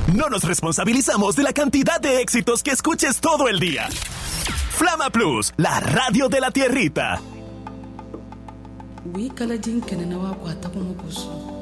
No nos responsabilizamos de la cantidad de éxitos que escuches todo el día. Flama Plus, la radio de la tierrita. Wii kala jin kene na wa kwata kuma kusu.